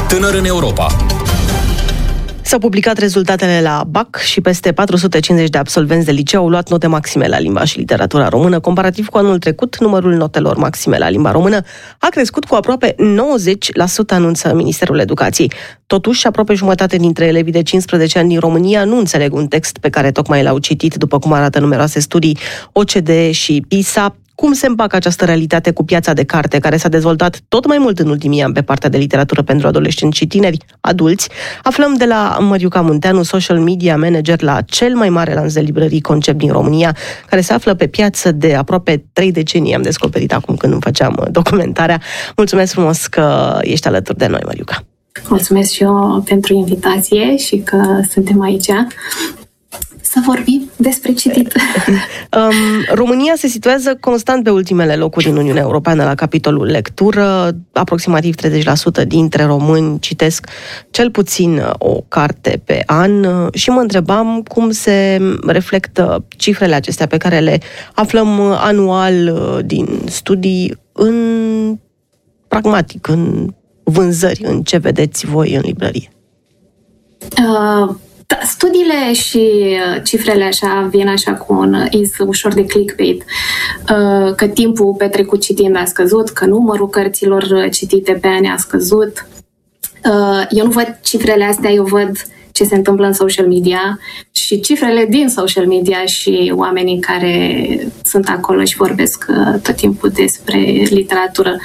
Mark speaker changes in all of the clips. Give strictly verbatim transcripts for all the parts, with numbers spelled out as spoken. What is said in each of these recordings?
Speaker 1: Tânăr în Europa.
Speaker 2: S-au publicat rezultatele la B A C și peste patru sute cincizeci de absolvenți de liceu au luat note maxime la limba și literatura română. Comparativ cu anul trecut, numărul notelor maxime la limba română a crescut cu aproape nouăzeci la sută, anunță Ministerul Educației. Totuși, aproape jumătate dintre elevii de cincisprezece ani din România nu înțeleg un text pe care tocmai l-au citit, după cum arată numeroase studii O C D E și PISA. Cum se împacă această realitate cu piața de carte, care s-a dezvoltat tot mai mult în ultimii ani pe partea de literatură pentru adolescenți și tineri adulți? Aflăm de la Măriuca Munteanu, social media manager la cel mai mare lanț de librării Concept din România, care se află pe piață de aproape trei decenii. Am descoperit acum când îmi făceam documentarea. Mulțumesc frumos că ești alături de noi, Măriuca.
Speaker 3: Mulțumesc și eu pentru invitație și că suntem aici să vorbim despre citit.
Speaker 2: Um, România se situează constant pe ultimele locuri în Uniunea Europeană la capitolul lectură. Aproximativ treizeci la sută dintre români citesc cel puțin o carte pe an și mă întrebam cum se reflectă cifrele acestea pe care le aflăm anual din studii în pragmatic, în vânzări, în ce vedeți voi în librărie.
Speaker 3: Uh... Da, studiile și cifrele așa vin așa cu un iz ușor de clickbait, că timpul petrecut citind a scăzut, că numărul cărților citite pe an a scăzut. Eu nu văd cifrele astea, eu văd ce se întâmplă în social media și cifrele din social media și oamenii care sunt acolo și vorbesc tot timpul despre literatură.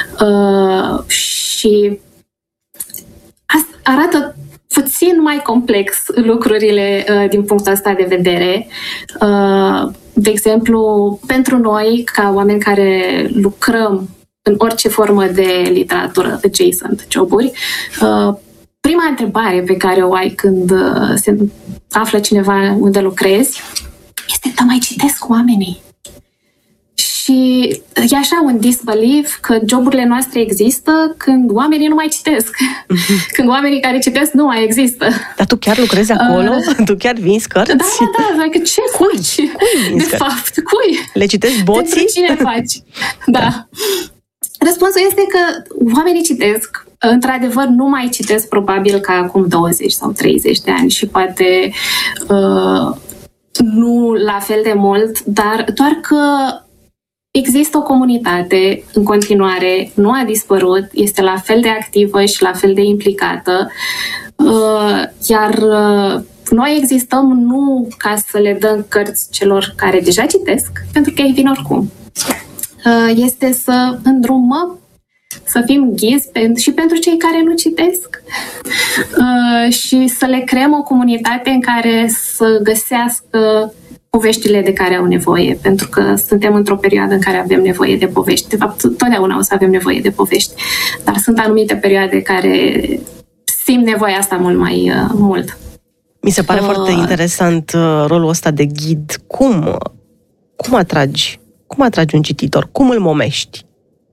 Speaker 3: Și asta arată puțin mai complex lucrurile uh, din punctul ăsta de vedere. Uh, de exemplu, pentru noi, ca oameni care lucrăm în orice formă de literatură adjacent joburi, uh, prima întrebare pe care o ai când uh, se află cineva unde lucrezi este: da, mai citesc oamenii? Și e așa un disbelief că joburile noastre există când oamenii nu mai citesc. Când oamenii care citesc nu mai există.
Speaker 2: Dar tu chiar lucrezi acolo? Uh, tu chiar vinzi cărți?
Speaker 3: Da, da, da. Adică ce
Speaker 2: cui?
Speaker 3: faci?
Speaker 2: Cui
Speaker 3: de fapt, cui?
Speaker 2: Le citesc boții?
Speaker 3: Pentru cine faci? Da. da. Răspunsul este că oamenii citesc. Într-adevăr, nu mai citesc probabil ca acum douăzeci sau treizeci de ani și poate uh, nu la fel de mult, dar doar că există o comunitate în continuare, nu a dispărut, este la fel de activă și la fel de implicată, iar noi existăm nu ca să le dăm cărți celor care deja citesc, pentru că ei vin oricum. Este să îndrumăm, să fim ghizi și pentru cei care nu citesc și să le creăm o comunitate în care să găsească poveștile de care au nevoie, pentru că suntem într-o perioadă în care avem nevoie de povești. De fapt, totdeauna o să avem nevoie de povești, dar sunt anumite perioade care simt nevoia asta mult mai uh, mult.
Speaker 2: Mi se pare uh... foarte interesant uh, rolul ăsta de ghid. Cum, cum atragi? Cum atragi un cititor? Cum îl momești?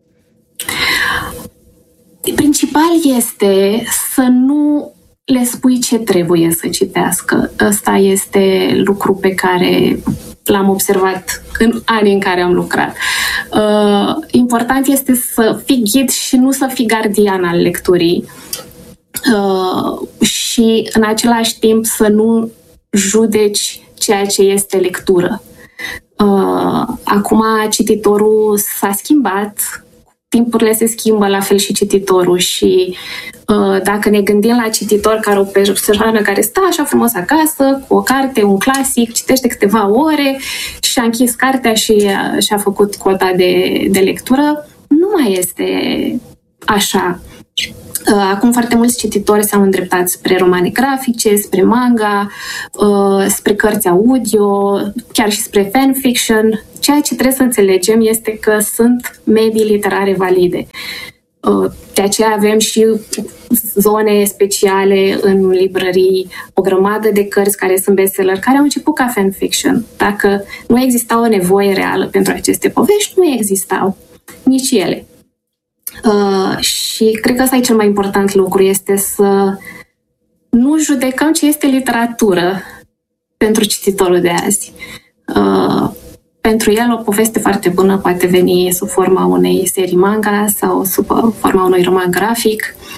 Speaker 3: Principal este să nu le spui ce trebuie să citească. Ăsta este lucru pe care l-am observat în anii în care am lucrat. Uh, important este să fii ghid și nu să fii gardian al lecturii. Uh, și în același timp să nu judeci ceea ce este lectură. Uh, acum cititorul s-a schimbat, timpurile se schimbă, la fel și cititorul și uh, dacă ne gândim la cititor ca o persoană care stă așa frumos acasă, cu o carte, un clasic, citește câteva ore și a închis cartea și uh, și-a făcut cota de, de lectură, nu mai este așa. Uh, acum foarte mulți cititori s-au îndreptat spre romane grafice, spre manga, uh, spre cărți audio, chiar și spre fanfiction. Ceea ce trebuie să înțelegem este că sunt medii literare valide. Uh, de aceea avem și zone speciale în librării, o grămadă de cărți care sunt bestseller, care au început ca fanfiction. Dacă nu exista o nevoie reală pentru aceste povești, nu existau nici ele. Uh, și cred că ăsta e cel mai important lucru, este să nu judecăm ce este literatură pentru cititorul de azi. Uh, pentru el o poveste foarte bună poate veni sub forma unei serii manga sau sub forma unui roman grafic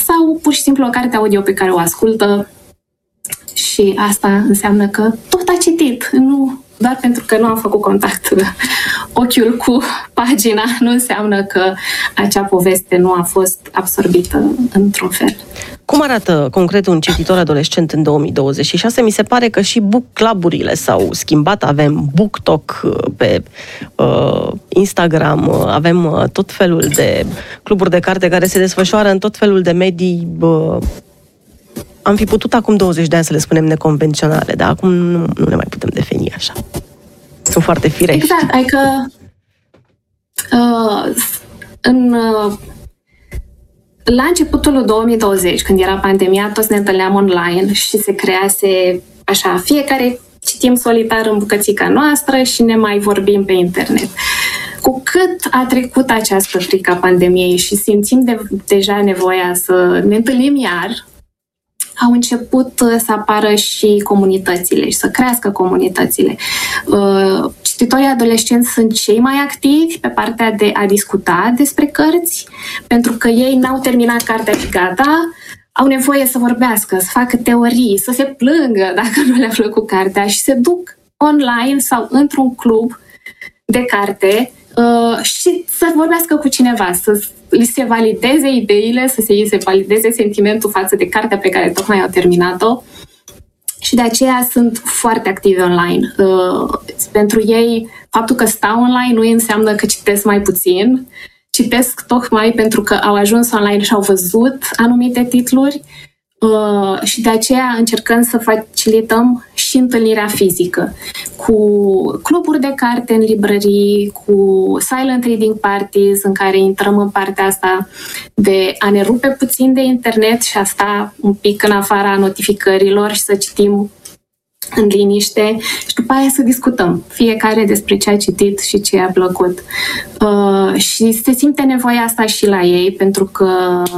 Speaker 3: sau pur și simplu o carte audio pe care o ascultă și asta înseamnă că tot a citit, nu doar pentru că nu am făcut contact ochiul cu pagina, nu înseamnă că acea poveste nu a fost absorbită într-un fel.
Speaker 2: Cum arată concret un cititor adolescent în două mii douăzeci și șase? Mi se pare că și book club-urile s-au schimbat. Avem BookTok pe uh, Instagram, avem uh, tot felul de cluburi de carte care se desfășoară în tot felul de medii. Uh, am fi putut acum douăzeci de ani să le spunem neconvenționale, dar acum nu, nu ne mai putem defini așa. Sunt foarte firești.
Speaker 3: Exact, adică uh, în... Uh, La începutul lui două mii douăzeci, când era pandemia, toți ne întâlneam online și se crease așa, fiecare citim solitar în bucățica noastră și ne mai vorbim pe internet. Cu cât a trecut această frică a pandemiei și simțim de, deja nevoia să ne întâlnim iar, au început să apară și comunitățile și să crească comunitățile. Cititorii adolescenți sunt cei mai activi pe partea de a discuta despre cărți, pentru că ei n-au terminat cartea și gata, au nevoie să vorbească, să facă teorii, să se plângă dacă nu le-a plăcut cartea și se duc online sau într-un club de carte uh, și să vorbească cu cineva, să li se valideze ideile, să se li se valideze sentimentul față de cartea pe care tocmai au terminat-o. Și de aceea sunt foarte activi online. Uh, pentru ei, faptul că stau online nu înseamnă că citesc mai puțin. Citesc tocmai pentru că au ajuns online și au văzut anumite titluri uh, și de aceea încercăm să facilităm și întâlnirea fizică cu cluburi de carte în librării, cu silent reading parties în care intrăm în partea asta de a ne rupe puțin de internet și a sta un pic în afara notificărilor și să citim în liniște și după aia să discutăm fiecare despre ce a citit și ce a plăcut. Uh, și se simte nevoia asta și la ei pentru că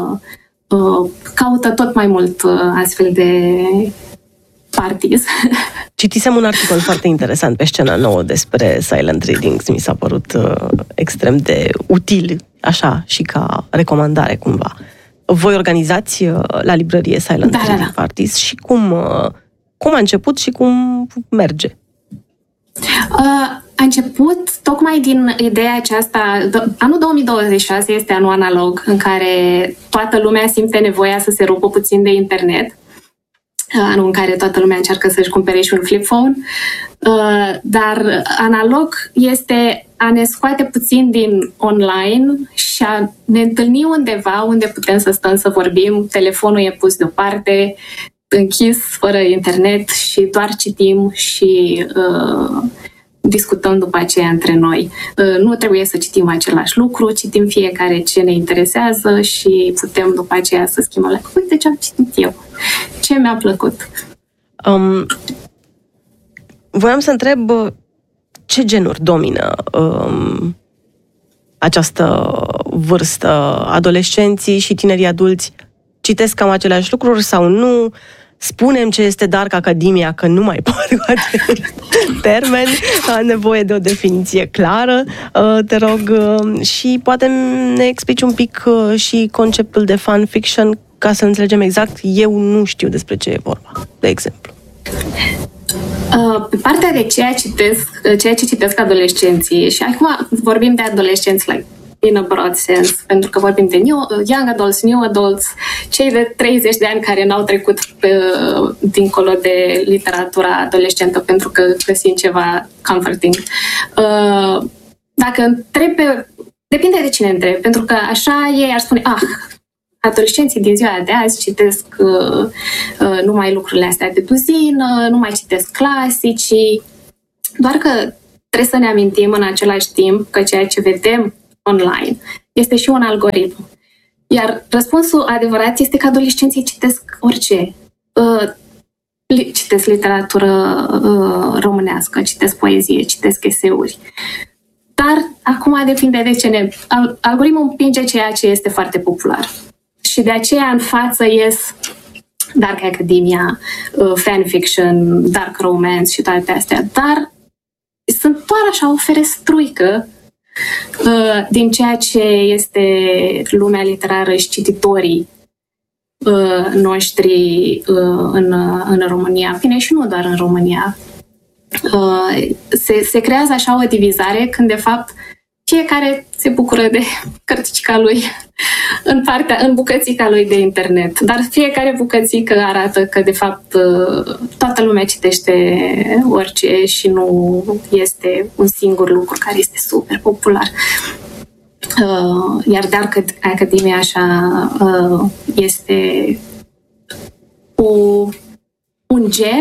Speaker 3: uh, caută tot mai mult uh, astfel de parties.
Speaker 2: Citisem un articol foarte interesant pe Scena Nouă despre silent readings. Mi s-a părut uh, extrem de util, așa, și ca recomandare cumva. Voi organizați uh, la librărie silent
Speaker 3: da,
Speaker 2: reading
Speaker 3: da, da.
Speaker 2: parties și cum... Uh, Cum a început și cum merge?
Speaker 3: Uh, a început tocmai din ideea aceasta. Anul două mii douăzeci și șase este anul analog în care toată lumea simte nevoia să se rupă puțin de internet. Uh, anul în care toată lumea încearcă să-și cumpere și un flip phone. Uh, dar analog este a ne scoate puțin din online și a ne întâlni undeva unde putem să stăm să vorbim. Telefonul e pus deoparte, închis, fără internet și doar citim și uh, discutăm după aceea între noi. Uh, nu trebuie să citim același lucru, citim fiecare ce ne interesează și putem după aceea să schimbăm. Uite ce am citit eu, ce mi-a plăcut.
Speaker 2: Um, voiam să întreb ce genuri domină um, această vârstă? Adolescenții și tinerii adulți citesc cam aceleași lucruri sau nu? Spunem ce este Dark Academia, că nu mai pot cu acest termen, am nevoie de o definiție clară, te rog, și poate ne explici un pic și conceptul de fan fiction, ca să înțelegem exact. Eu nu știu despre ce e vorba, de exemplu.
Speaker 3: Pe partea de ceea, citesc, ceea ce citesc adolescenții, și acum vorbim de adolescenți like, in a broad sense, pentru că vorbim de new, young adults, new adults, cei de treizeci de ani care n-au trecut pe, dincolo de literatura adolescentă pentru că găsim ceva comforting. Uh, dacă întrebe, depinde de cine întrebe, pentru că așa ei ar spune, ah, adolescenții din ziua de azi citesc uh, uh, numai lucrurile astea de duzină, nu mai citesc clasicii, doar că trebuie să ne amintim în același timp că ceea ce vedem online este și un algoritm. Iar răspunsul adevărat este că adolescenții citesc orice. Uh, citesc literatură uh, românească, citesc poezie, citesc eseuri. Dar acum depinde de ce ne... Algoritmul împinge ceea ce este foarte popular. Și de aceea în față ies Dark Academia, uh, fanfiction, dark romance și toate astea. Dar sunt doar așa o ferestruică uh, din ceea ce este lumea literară și cititorii uh, noștri uh, în, în România. Bine, și nu doar în România. Uh, se, se creează așa o divizare când, de fapt, fiecare se bucură de cărticica lui în, partea, în bucățica lui de internet. Dar fiecare bucățică arată că, de fapt, toată lumea citește orice și nu este un singur lucru care este super popular. Iar de Academia așa este un gen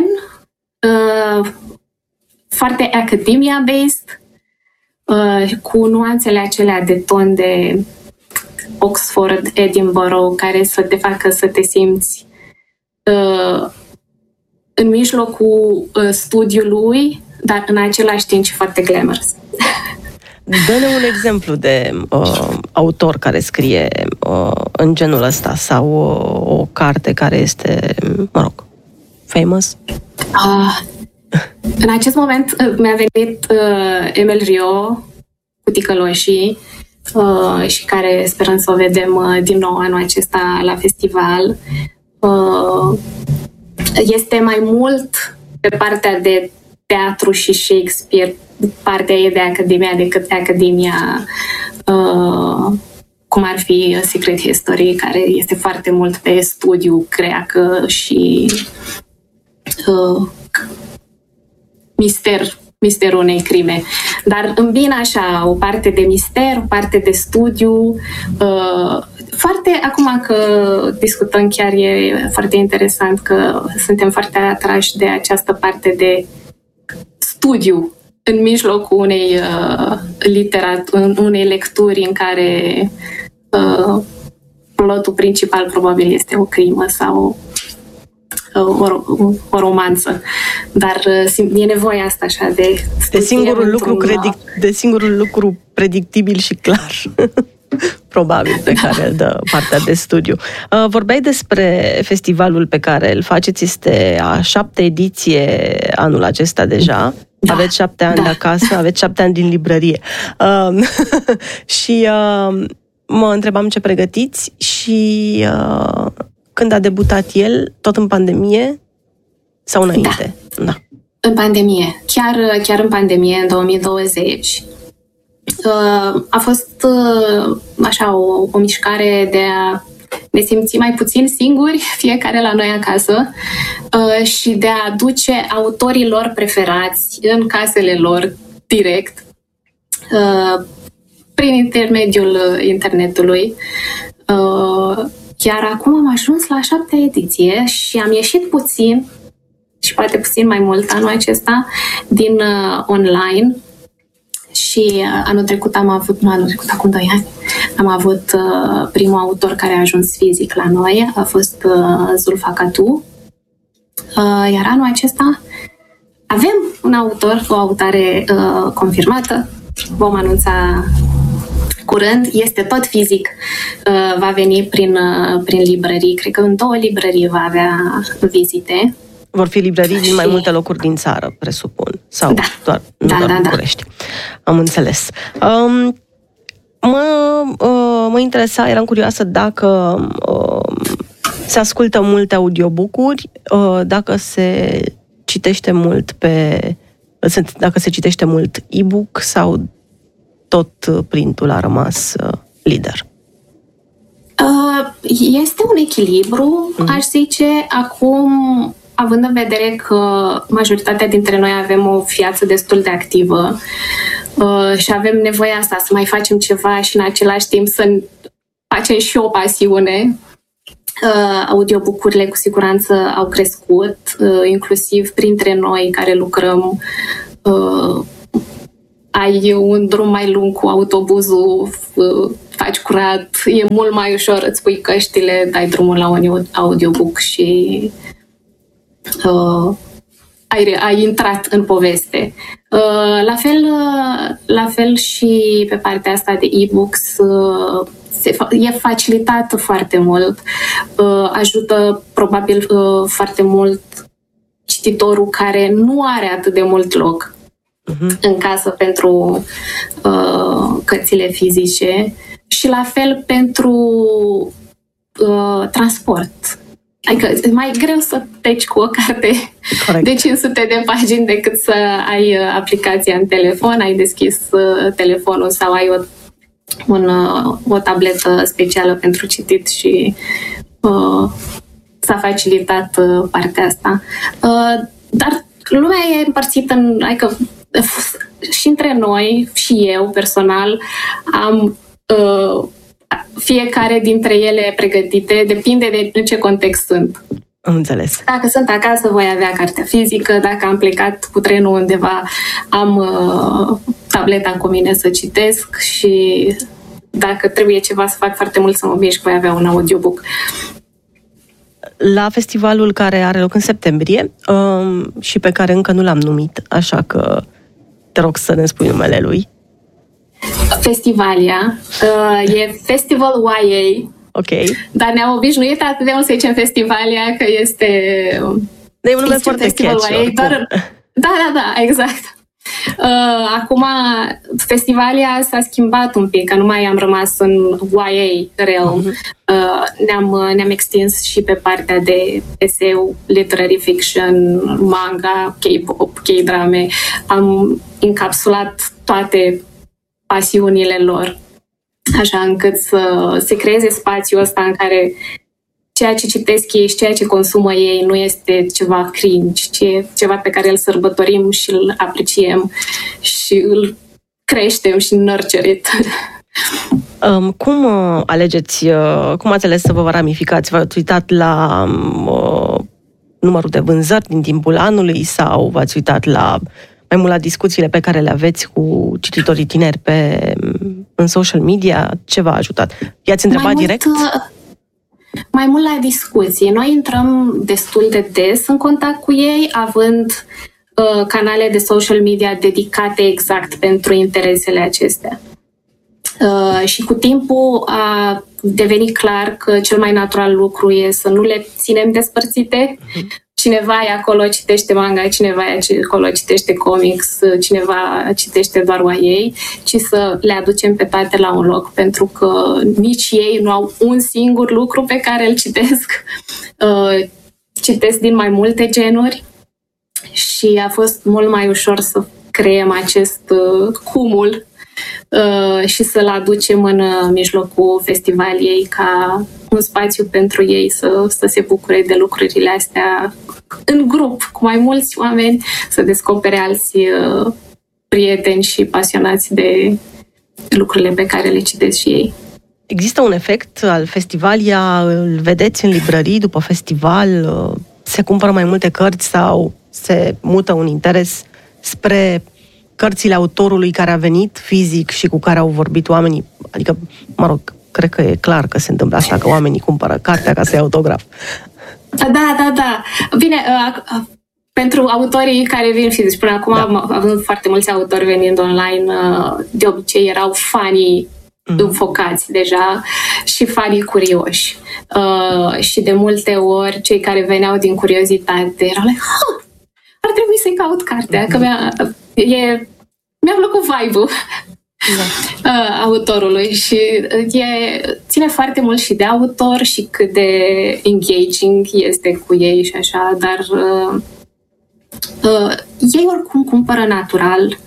Speaker 3: foarte academia-based, Uh, cu nuanțele acelea de ton de Oxford, Edinburgh, care să te facă să te simți uh, în mijlocul uh, studiului, dar în același timp și foarte glamorous.
Speaker 2: Dă-ne un exemplu de uh, autor care scrie uh, în genul ăsta sau uh, o carte care este, mă rog, famous?
Speaker 3: Uh, În acest moment mi-a venit uh, Emil Rio cu Ticăloșii uh, și care sperăm să o vedem uh, din nou anul acesta la festival. Uh, este mai mult pe partea de teatru și Shakespeare, partea e de Academia decât Academia uh, cum ar fi Secret History, care este foarte mult pe studiu greacă și uh, mister, misterul unei crime. Dar îmbină așa o parte de mister, o parte de studiu. Uh, foarte, acum că discutăm, chiar e foarte interesant că suntem foarte atrași de această parte de studiu în mijlocul unei uh, literat, unei lecturi în care uh, plotul principal probabil este o crimă sau O, o romanță, dar e nevoia asta așa de
Speaker 2: de singurul lucru predict, de singurul lucru predictibil și clar probabil pe care îl dă partea de studiu. Vorbeai despre festivalul pe care îl faceți, este a șaptea ediție anul acesta deja. Da, aveți șapte ani da. de acasă, aveți șapte ani din librărie. Uh, și uh, mă întrebam ce pregătiți și uh, când a debutat el, tot în pandemie sau înainte?
Speaker 3: Da, da. În pandemie. Chiar, chiar în pandemie, în două mii douăzeci. A fost așa o, o mișcare de a ne simți mai puțin singuri, fiecare la noi acasă, și de a aduce autorii lor preferați în casele lor direct, prin intermediul internetului. Iar acum am ajuns la a șaptea ediție și am ieșit puțin, și poate puțin mai mult anul acesta, din uh, online. Și uh, anul trecut am avut, nu anul trecut, acum doi ani, am avut uh, primul autor care a ajuns fizic la noi, a fost uh, Zulfa Catu. Uh, iar anul acesta avem un autor, o autoare uh, confirmată, vom anunța curând, este tot fizic, uh, va veni prin, uh, prin librării, cred că în două librării va avea vizite.
Speaker 2: Vor fi librării din mai multe locuri din țară, presupun, sau
Speaker 3: da.
Speaker 2: doar, nu
Speaker 3: da,
Speaker 2: doar
Speaker 3: da,
Speaker 2: București. Da. Am înțeles. Um, mă, uh, mă interesa, eram curioasă dacă uh, se ascultă multe audiobook-uri, uh, dacă se citește mult pe... dacă se citește mult e-book sau tot printul a rămas uh, lider?
Speaker 3: Este un echilibru, mm. aș zice. Acum, având în vedere că majoritatea dintre noi avem o viață destul de activă uh, și avem nevoia asta să mai facem ceva și în același timp să facem și o pasiune, uh, audiobook-urile cu siguranță au crescut, uh, inclusiv printre noi care lucrăm. Uh, ai un drum mai lung cu autobuzul, faci curat, e mult mai ușor, îți pui căștile, dai drumul la un audiobook și uh, ai, ai intrat în poveste. Uh, la fel, uh, la fel și pe partea asta de e-books, uh, se, e facilitată foarte mult, uh, ajută probabil uh, foarte mult cititorul care nu are atât de mult loc uh-huh. în casă pentru uh, cărțile fizice și la fel pentru uh, transport. Adică e mai greu să treci cu o carte Corect. de cinci sute de pagini decât să ai aplicația în telefon, ai deschis telefonul sau ai o, un, o tabletă specială pentru citit și uh, s-a facilitat uh, partea asta. Uh, dar lumea e împărțită în... Adică, și între noi, și eu personal, am... Uh, fiecare dintre ele pregătite, depinde de în ce context sunt.
Speaker 2: Am înțeles.
Speaker 3: Dacă sunt acasă, voi avea cartea fizică, dacă am plecat cu trenul undeva, am uh, tableta cu mine să citesc și dacă trebuie ceva să fac foarte mult să mă mișc, voi avea un audiobook.
Speaker 2: La festivalul care are loc în septembrie um, și pe care încă nu l-am numit, așa că te rog să ne spui numele lui.
Speaker 3: Festivalia. Uh, e Festival Y A.
Speaker 2: Ok.
Speaker 3: Dar ne-am obișnuit atât de mult să zicem Festivalia că este...
Speaker 2: De un nume foarte catchy.
Speaker 3: Doar... Da, da, da, exact. Uh, acum, Festivalia s-a schimbat un pic, că nu mai am rămas în Y A realm. Uh-huh. Uh, ne-am, ne-am extins și pe partea de eseu, literary fiction, manga, K-pop, K-drame. Am encapsulat toate pasiunile lor, așa încât să se creeze spațiul ăsta în care ceea ce citesc ei și ceea ce consumă ei nu este ceva cringe, ci e ceva pe care îl sărbătorim și îl apreciem și îl creștem și nurture it.
Speaker 2: Um, cum uh, alegeți, uh, cum ați ales să vă ramificați? V-ați uitat la uh, numărul de vânzări din timpul anului sau v-ați uitat la mai mult la discuțiile pe care le aveți cu cititorii tineri pe, în social media? Ce v-a ajutat? I-ați întrebat
Speaker 3: mai
Speaker 2: direct?
Speaker 3: Mult, mai mult la discuții. Noi intrăm destul de des în contact cu ei, având uh, canale de social media dedicate exact pentru interesele acestea. Uh, și cu timpul a devenit clar că cel mai natural lucru e să nu le ținem despărțite. Uh-huh. Cineva e acolo, citește manga, cineva e acolo, citește comics, cineva citește doar Y A, ci să le aducem pe toate la un loc, pentru că nici ei nu au un singur lucru pe care îl citesc. Uh, citesc din mai multe genuri și a fost mult mai ușor să creăm acest uh, cumul uh, și să-l aducem în uh, mijlocul festivaliei ca un spațiu pentru ei să, să se bucure de lucrurile astea în grup, cu mai mulți oameni, să descopere alți uh, prieteni și pasionați de lucrurile pe care le citesc și ei.
Speaker 2: Există un efect al Festivalia? Îl vedeți în librării după festival? Se cumpără mai multe cărți sau se mută un interes spre cărțile autorului care a venit fizic și cu care au vorbit oamenii? Adică, mă rog, cred că e clar că se întâmplă asta, că oamenii cumpără cartea ca să ia autograf.
Speaker 3: Da, da, da. Bine, uh, pentru autorii care vin fizic, până acum da. am avut foarte mulți autori venind online, uh, de obicei erau fanii mm. înfocați deja și fanii curioși. Uh, și de multe ori, cei care veneau din curiozitate erau like, oh, ar trebui să-i caut cartea, mm. că mi-a, e, mi-a plăcut vibe-ul. Da. Uh, autorului și e, ține foarte mult și de autor și cât de engaging este cu ei și așa, dar uh, uh, ei oricum cumpără natural.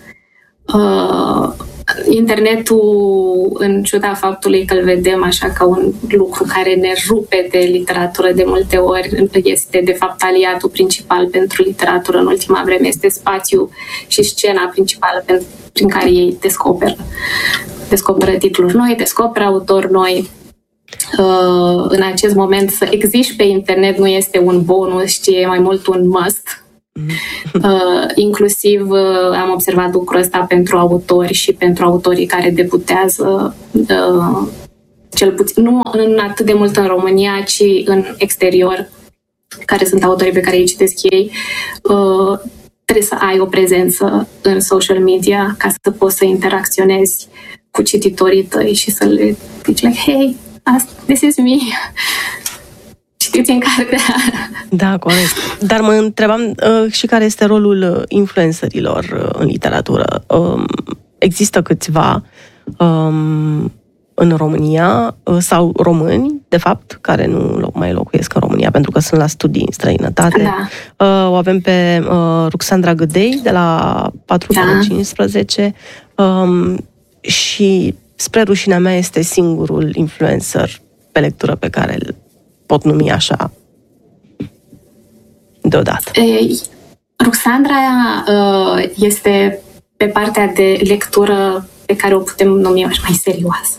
Speaker 3: Uh, internetul, în ciuda faptului că îl vedem așa ca un lucru care ne rupe de literatură de multe ori, este de fapt aliatul principal pentru literatură în ultima vreme, este spațiul și scena principală pentru prin care ei descoperă. Descoperă titluri noi, descoperă autori noi. Uh, în acest moment să existi pe internet nu este un bonus, ci e mai mult un must. Uh, inclusiv uh, am observat lucrul ăsta pentru autori și pentru autorii care debutează, uh, cel puțin, nu în atât de mult în România, ci în exterior, care sunt autorii pe care îi citesc ei. Uh, trebuie să ai o prezență în social media ca să poți să interacționezi cu cititorii tăi și să le zici like, hey, this is me. Citiți în cartea.
Speaker 2: Da, corect. Dar mă întrebam uh, și care este rolul influencerilor uh, în literatură. Um, există câțiva um, în România, sau români, de fapt, care nu mai locuiesc în România, pentru că sunt la studii în străinătate. Da. O avem pe Ruxandra Gâdei, de la patru sute cincisprezece, da. Și, spre rușinea mea, este singurul influencer pe lectură pe care îl pot numi așa deodată.
Speaker 3: Ei, Ruxandra este pe partea de lectură pe care o putem numi mai serioasă.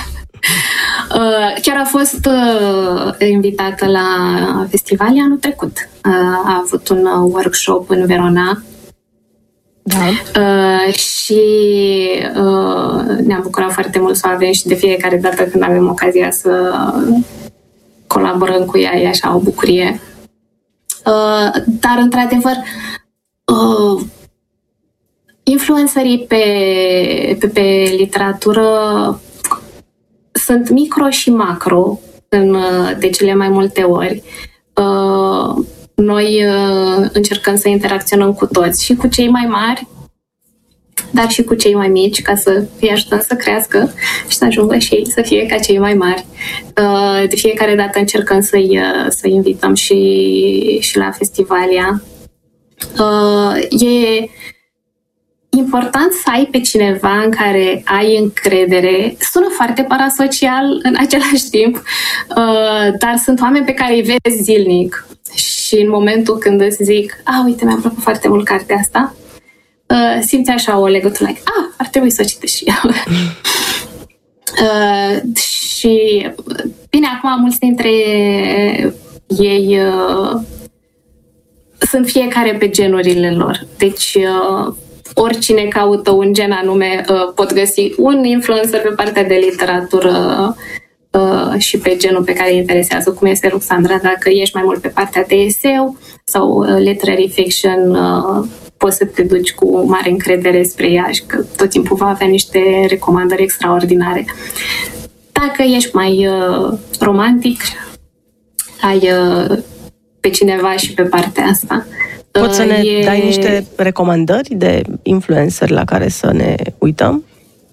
Speaker 3: Chiar a fost invitată la festival anul trecut. A avut un workshop în Verona.
Speaker 2: Da.
Speaker 3: Uh, și uh, ne-am bucurat foarte mult să o avem și de fiecare dată când avem ocazia să colaborăm cu ea, e așa o bucurie. Uh, dar, într-adevăr, uh, influencerii pe, pe, pe literatură sunt micro și macro în, de cele mai multe ori. Uh, Noi uh, încercăm să interacționăm cu toți, și cu cei mai mari, dar și cu cei mai mici, ca să îi ajutăm să crească și să ajungă și ei să fie ca cei mai mari. Uh, de fiecare dată încercăm să-i, uh, să-i invităm și, și la Festivalia. Uh, e important să ai pe cineva în care ai încredere. Sună foarte parasocial în același timp, uh, dar sunt oameni pe care îi vezi zilnic. Și în momentul când îți zic, a, uite, mi-a plăcut foarte mult cartea asta, uh, simți așa o legătură, like, a, ar trebui să o citesc și eu. uh, și, bine, acum mulți dintre ei uh, sunt fiecare pe genurile lor. Deci, uh, oricine caută un gen anume, uh, pot găsi un influencer pe partea de literatură Uh, și pe genul pe care îi interesează, cum este Ruxandra. Dacă ești mai mult pe partea de eseu sau uh, literary fiction, uh, poți să te duci cu mare încredere spre ea și că tot timpul va avea niște recomandări extraordinare. Dacă ești mai uh, romantic, ai uh, pe cineva și pe partea asta.
Speaker 2: Poți să ne e... dai niște recomandări de influenceri la care să ne uităm?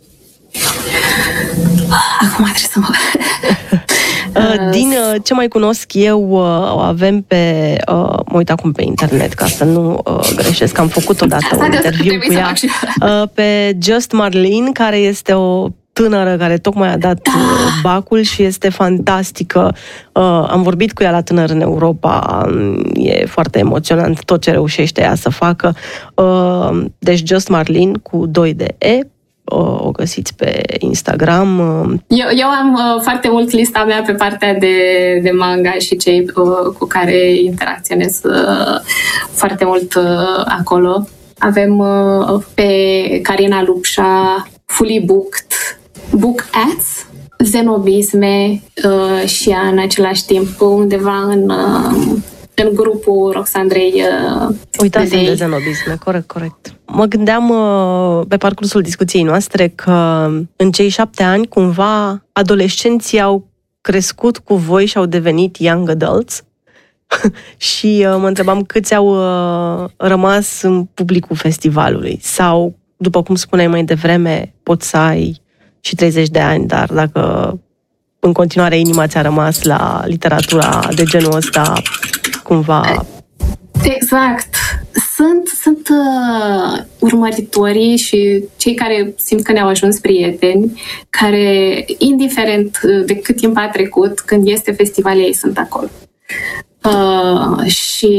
Speaker 3: Acum trebuie să mă...
Speaker 2: Din ce mai cunosc eu, o avem pe... Mă uit acum pe internet ca să nu greșesc, am făcut odată un interviu cu ea. Pe Just Marlene, care este o tânără care tocmai a dat da. bacul și este fantastică. Am vorbit cu ea la Tânăr în Europa, e foarte emoționant tot ce reușește ea să facă. Deci Just Marlene cu doi de E, o găsiți pe Instagram.
Speaker 3: Eu, eu am uh, foarte mult lista mea pe partea de, de manga și cei uh, cu care interacționez uh, foarte mult uh, acolo. Avem uh, pe Carina Lupșa, Fully Booked, Book Ads, Zenobisme uh, și ea în același timp undeva în... Uh, în grupul Roxandrei uh,
Speaker 2: Uitați-mi de Zenobisme, corect, corect. Mă gândeam uh, pe parcursul discuției noastre că în cei șapte ani, cumva, adolescenții au crescut cu voi și au devenit young adults și uh, mă întrebam câți au uh, rămas în publicul festivalului. Sau, după cum spuneai mai devreme, poți să ai și treizeci de ani, dar dacă în continuare inima ți-a rămas la literatura de genul ăsta, cumva...
Speaker 3: Exact. Sunt, sunt uh, urmăritorii și cei care simt că ne-au ajuns prieteni, care, indiferent de cât timp a trecut, când este festival, ei sunt acolo. Uh, și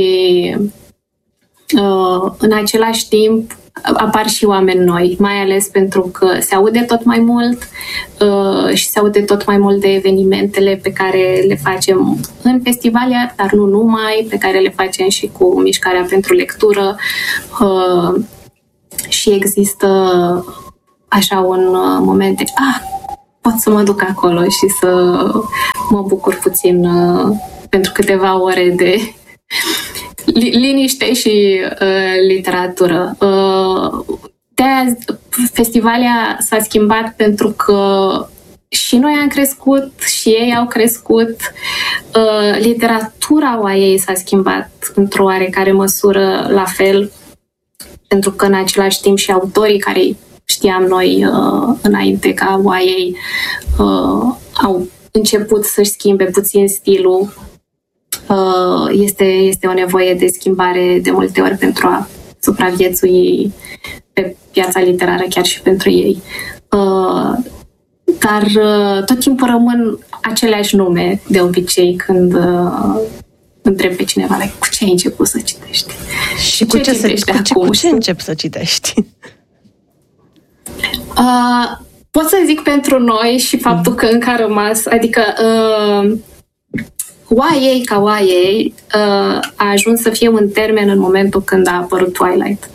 Speaker 3: uh, în același timp apar și oameni noi, mai ales pentru că se aude tot mai mult uh, și se aude tot mai mult de evenimentele pe care le facem în festivalia, dar nu numai, pe care le facem și cu Mișcarea pentru Lectură uh, și există așa un moment de ah, pot să mă duc acolo și să mă bucur puțin uh, pentru câteva ore de liniște și uh, literatură. Uh, de-aia festivalia s-a schimbat pentru că și noi am crescut și ei au crescut. Uh, literatura a ei s-a schimbat într-o oarecare măsură la fel, pentru că în același timp și autorii care îi știam noi uh, înainte ca Y A uh, au început să-și schimbe puțin stilul. Uh, este, este o nevoie de schimbare de multe ori pentru a supraviețui pe piața literară, chiar și pentru ei. Uh, dar uh, tot timpul rămân aceleași nume de obicei când uh, întreb pe cineva, like, cu ce ai început să citești?
Speaker 2: Și cu ce, ce, se, cu ce, cu ce încep să citești?
Speaker 3: Uh, pot să zic pentru noi și faptul că încă a rămas, adică uh, Y A ca Y A uh, a ajuns să fie un termen în momentul când a apărut Twilight.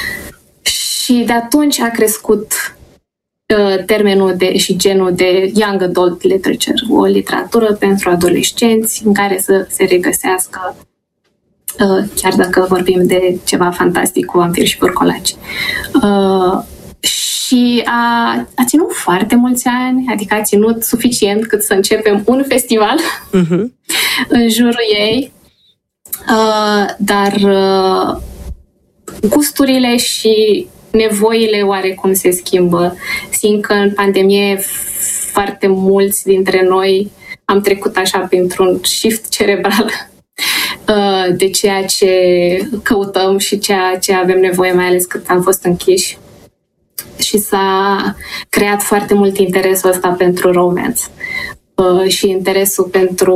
Speaker 3: Și de atunci a crescut uh, termenul de, și genul de Young Adult Literature, o literatură pentru adolescenți în care să se regăsească, uh, chiar dacă vorbim de ceva fantastic cu vampiri și porcolaci. Uh, și a, a ținut foarte mulți ani, adică a ținut suficient cât să începem un festival uh-huh. în jurul ei, uh, dar uh, gusturile și nevoile oarecum se schimbă. Simt că în pandemie foarte mulți dintre noi am trecut așa printr-un shift cerebral uh, de ceea ce căutăm și ceea ce avem nevoie, mai ales cât am fost închiși. Și s-a creat foarte mult interesul ăsta pentru romance uh, și interesul pentru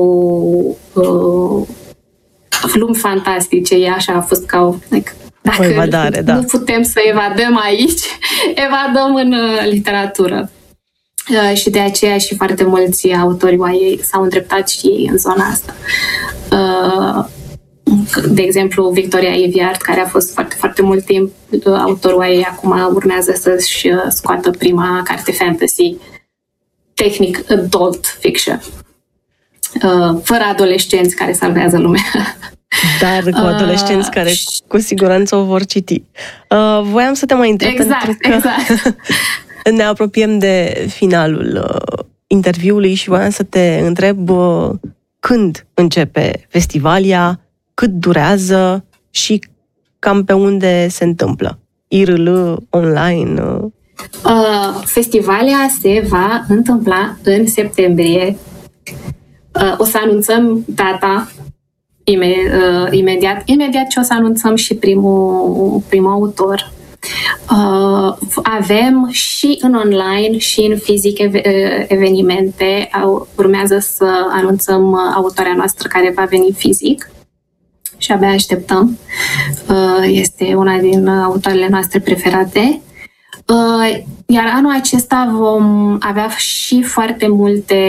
Speaker 3: uh, lumi fantastice. E așa, a fost ca o... Like, dacă
Speaker 2: o evadare, da.
Speaker 3: Nu putem să evadăm aici, evadăm în uh, literatură. Uh, și de aceea și foarte mulți autori Y A s-au îndreptat și ei în zona asta. Uh, De exemplu, Victoria Aveyard, care a fost foarte, foarte mult timp autor Y A, acum urmează să-și scoată prima carte fantasy, tehnic adult fiction, fără adolescenți care salvează lumea.
Speaker 2: Dar cu adolescenți uh, care cu siguranță o vor citi. Uh, voiam să te mai întreb,
Speaker 3: exact,
Speaker 2: pentru că
Speaker 3: exact.
Speaker 2: ne apropiem de finalul uh, interviului și voiam să te întreb uh, când începe Festivalia, cât durează și cam pe unde se întâmplă? I R L, online?
Speaker 3: Uh, Festivalia se va întâmpla în septembrie. Uh, o să anunțăm data ime- uh, imediat. Imediat ce o să anunțăm și primul, primul autor. Uh, avem și în online și în fizic ev- evenimente. Uh, urmează să anunțăm autoarea noastră care va veni fizic. Și abia așteptăm. Este una din autoarele noastre preferate. Iar anul acesta vom avea și foarte multe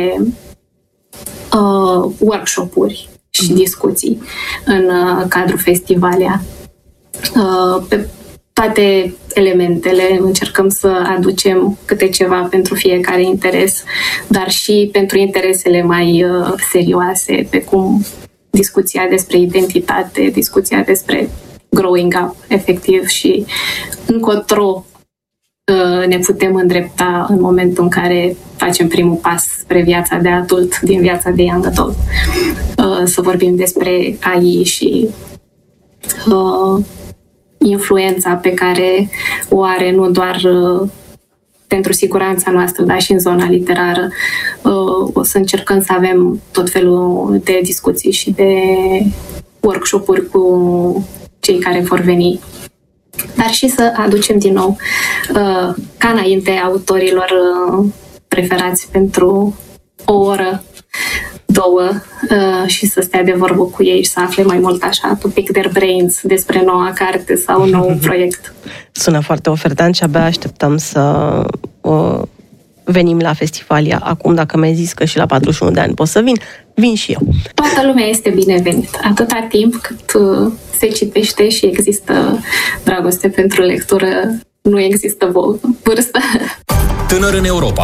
Speaker 3: workshop-uri și discuții în cadrul Festivalia. Pe toate elementele încercăm să aducem câte ceva pentru fiecare interes, dar și pentru interesele mai serioase, pe cum discuția despre identitate, discuția despre growing up, efectiv, și încotro uh, ne putem îndrepta în momentul în care facem primul pas spre viața de adult din viața de young adult. Uh, să vorbim despre A I și uh, influența pe care o are nu doar uh, pentru siguranța noastră, dar și în zona literară. O să încercăm să avem tot felul de discuții și de workshop-uri cu cei care vor veni. Dar și să aducem din nou, ca înainte, autorilor preferați pentru o oră, două, și să stea de vorbă cu ei și să afle mai mult așa, to pick their brains despre noua carte sau nou proiect.
Speaker 2: Sună foarte ofertant și abia așteptăm să uh, venim la Festivalia. Acum, dacă mi-ai zis că și la patruzeci și unu de ani pot să vin, vin și eu.
Speaker 3: Toată lumea este binevenită. Atâta timp cât uh, se citește și există dragoste pentru lectură, nu există vârstă.
Speaker 1: Tânăr în Europa.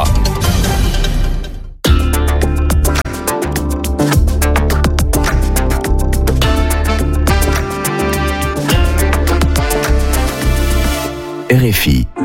Speaker 1: R F I